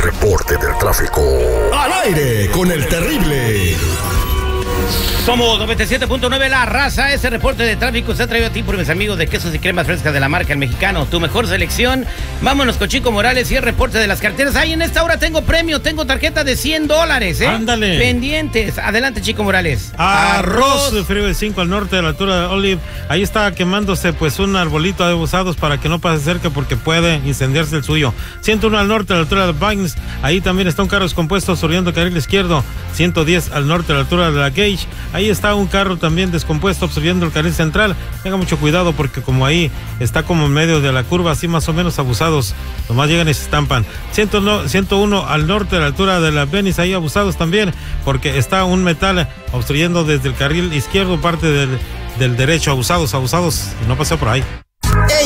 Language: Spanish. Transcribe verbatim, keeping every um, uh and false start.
reporte del tráfico. Al aire con el terrible. Somos noventa y siete punto nueve La Raza. Ese reporte de tráfico se ha traído a ti por mis amigos de Quesos y Cremas Frescas de la marca El Mexicano. Tu mejor selección. Vámonos con Chico Morales y el reporte de las carteras. Ahí en esta hora tengo premio, tengo tarjeta de cien dólares, ¿eh? Ándale. Pendientes. Adelante, Chico Morales. Arroz de Freeway cinco al norte de la altura de Olive. Ahí está quemándose pues un arbolito de usados para que no pase cerca porque puede incendiarse el suyo. ciento uno al norte de la altura de Vines. Ahí también está un carro descompuesto surgiendo el carril izquierdo. ciento diez al norte de la altura de la Gage. Ahí está un carro también descompuesto obstruyendo el carril central. Tenga mucho cuidado porque como ahí está como en medio de la curva, así más o menos abusados. Nomás llegan y se estampan. ciento uno al norte de la altura de la Venice, ahí abusados también porque está un metal obstruyendo desde el carril izquierdo parte del, del derecho. Abusados, abusados y no pasó por ahí.